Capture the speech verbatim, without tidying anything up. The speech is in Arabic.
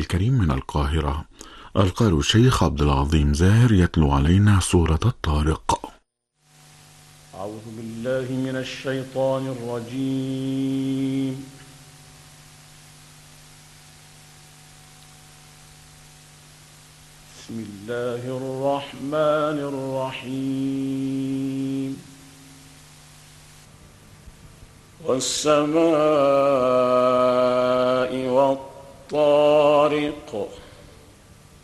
الكريم من القاهرة. القارئ الشيخ عبد العظيم زاهر يتلو علينا سورة الطارق. أعوذ بالله من الشيطان الرجيم. بسم الله الرحمن الرحيم. والسماء والطارق